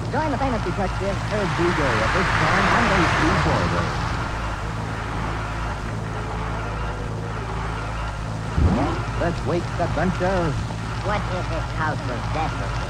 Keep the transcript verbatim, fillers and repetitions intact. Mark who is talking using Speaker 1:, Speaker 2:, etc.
Speaker 1: Join the famous detective, Herb D. Day, at this time on the Steve Boy This week's adventure.
Speaker 2: What is this house of Cecil?